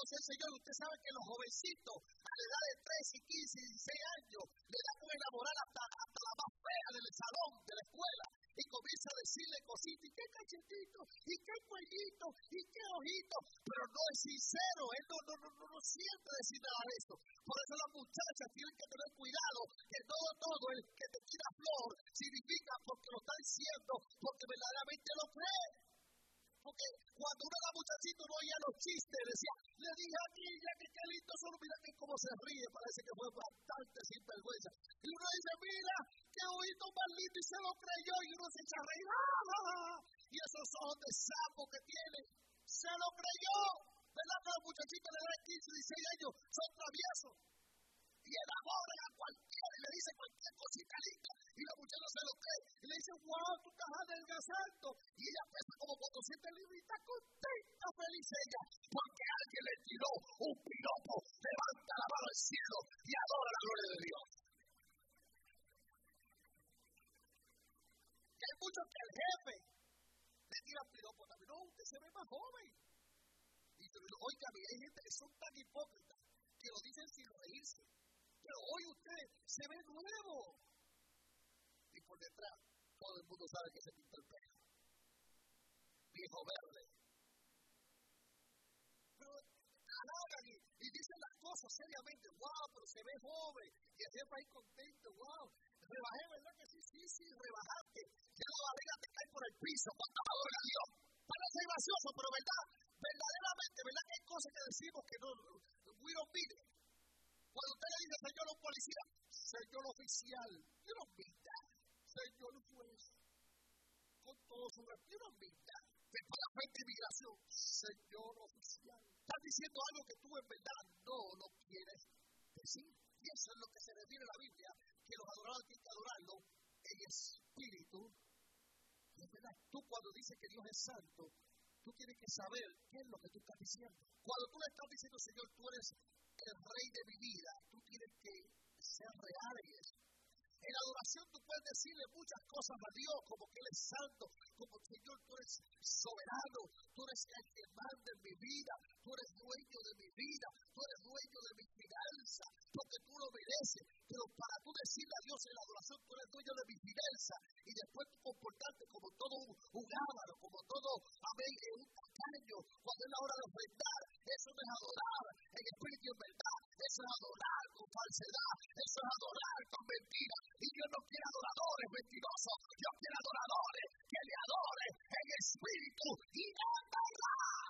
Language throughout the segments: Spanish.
sea el Señor. Usted sabe que los jovencitos, a la edad de 13, 15, 16 años, le dan por enamorar hasta la más fea del salón, de la escuela. Y comienza a decirle cositas, y qué cachetito, y qué cuellito, y qué ojito. Pero no es sincero, él no siente decir nada de eso. Por eso las muchachas tienen que tener cuidado, que todo el que te tira flor significa porque lo está diciendo, porque verdaderamente lo cree. Porque cuando uno era muchachito no oía los chistes, decía, le dije a Guilla que qué lindo son, mira que cómo se ríe, parece que fue bastante sinvergüenza. Y uno dice, mira, qué ojito más lindo, y se lo creyó, y uno se echa a reír, y esos ojos de sapo que tiene, se lo creyó. ¿Verdad que los muchachitos de edad de 15, 16 años son traviesos? Y enamoran a cualquiera y le dicen cualquier cosita linda y la muchacha se lo cree y le dice, wow, tú estás adelgazando, y ella pesa como 400 libras y está contenta, feliz ella, porque alguien le tiró un piropo, levanta la mano al cielo y adora la gloria de Dios. Que hay muchos que el jefe le tira piropo también, no, usted se ve más joven. Y oiga, hay gente que son tan hipócritas que lo dicen sin reírse. Pero hoy usted se ve nuevo. Y por detrás, todo el mundo sabe que se pintó el pelo. Viejo verde. Pero halagan y dicen las cosas seriamente. Wow, pero se ve joven. Y el jefe ahí contento. Wow, rebajé, ¿verdad que sí, rebajaste. Ya la barriga te cae por el piso. ¿Cuánto valor a Dios? Parece gracioso, pero verdaderamente, ¿verdad que hay cosas que decimos que no, we don't mean it? Cuando usted le dice, señor policía, señor oficial, you don't mean that. Señor juez, con todo su respeto, you don't mean that. Departamento de Inmigración, señor oficial. Estás diciendo algo que tú en verdad no quieres decir. Y eso es lo que se refiere a la Biblia, que los adoradores tienen que adorarlo en espíritu. Y es verdad, tú cuando dices que Dios es santo, tú tienes que saber qué es lo que tú estás diciendo. Cuando tú le estás diciendo, Señor, tú eres el rey de mi vida, tú tienes que ser real en eso. En la adoración tú puedes decirle muchas cosas a Dios, como que Él es santo, como Señor, tú eres soberano, tú eres el que manda en mi vida, tú eres dueño de mi vida, tú eres dueño de mi finanza, porque tú lo mereces. Pero para tú decirle a Dios en la adoración, tú eres dueño de mi finanza, y después tú comportarte como todo un ábaro, como todo, amén, un tacaño, cuando es la hora de ofrendar. Eso no es adorar en espíritu y en verdad, eso es adorar con falsedad, eso es adorar con mentira. Y Dios no quiere adoradores mentirosos, Dios quiere adoradores que le adoren en espíritu y en verdad.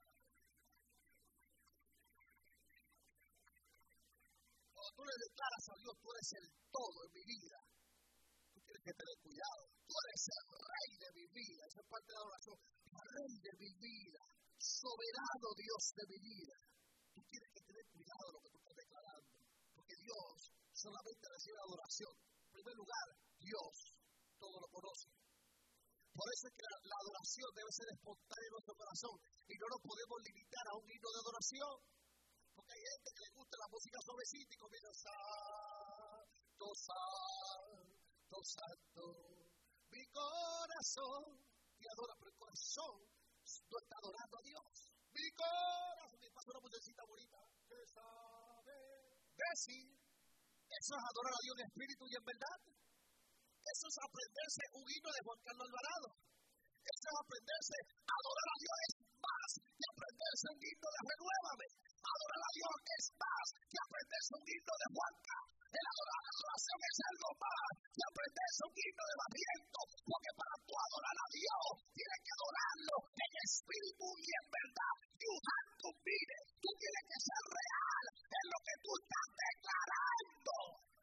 Cuando tú le declaras a Dios, tú eres el todo en mi vida, tú tienes que tener cuidado. Tú eres el rey de mi vida, esa es parte de la oración, rey de mi vida, soberano Dios de mi vida. Tú tienes que tener cuidado de lo que tú estás declarando, porque Dios solamente recibe adoración. En primer lugar, Dios todo lo conoce. Por eso es que la adoración debe ser espontánea en nuestro corazón y no nos podemos limitar a un himno de adoración, porque hay gente que le gusta la música suavecita y comienza santo, santo, santo, mi corazón, y adora, pero el corazón no está adorando a Dios. Mi corazón, me pasa una musicita bonita, que sabe decir. Eso es adorar a Dios en espíritu y en verdad. Eso es aprenderse un himno de Juan Carlos Alvarado. Eso es aprenderse a adorar a Dios es más que aprenderse un himno de Renuévame. Adorar a Dios es más que aprenderse un himno de Juanca. El adoración es algo más que aprenderse un himno de Baviento. Porque para tú adorar a Dios, tienes que adorarlo en espíritu y en verdad. You have to be it. Tú tienes que ser real en lo que tú estás declarando.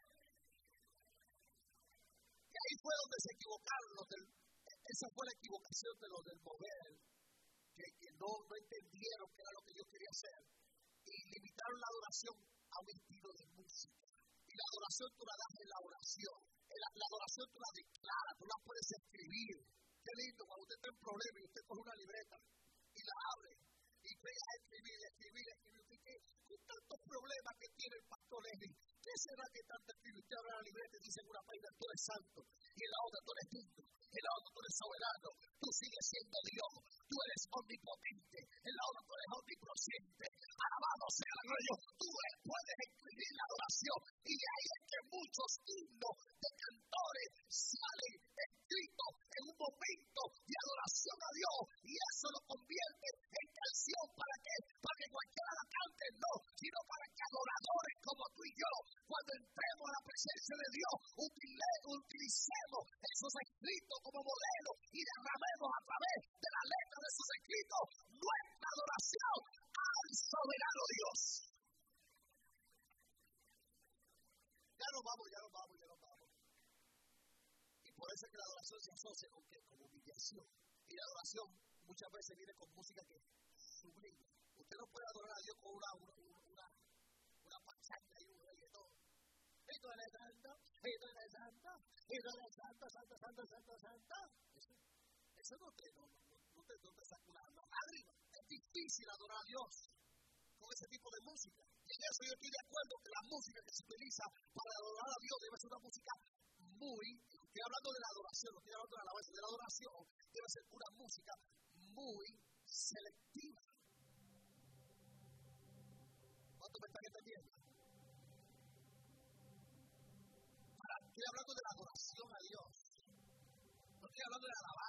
Y ahí fue donde se equivocaron esa fue la equivocación de los del mover, que no entendieron qué era lo que Dios quería hacer y limitaron la adoración a un estilo de música. Y la adoración tú la das en la oración, la adoración tú la declaras, tú la puedes escribir. Qué lindo, cuando usted está en problema y usted coge una libreta y la abre y pega a escribir. Con tantos problemas que tiene el pastor Henry, ¿qué será que tanto escribe? Usted abre la libreta y dice en una página, tú eres santo, y en la otra tú eres digno, en la otra tú eres soberano, tú sigues siendo Dios, tú eres omnipotente, en la otra tú eres omnipresente. Alabado adoración se asocia con qué? Con humillación. Y la adoración muchas veces viene con música que sublime. Usted no puede adorar a Dios con una pachanga y un reggaetón. Y tú eres santo, y tú eres santo, y tú eres santo, santo, santo, santo, santo. Eso no te saca una lágrima. Es difícil adorar a Dios con ese tipo de música. Y en eso yo estoy de acuerdo que la música que se utiliza para adorar a Dios debe ser una música estoy hablando de la adoración, no estoy hablando de la alabanza, de la adoración debe ser una música muy selectiva. ¿Cuánto me están entendiendo? Estoy hablando de la adoración a Dios. No estoy hablando de la alabanza.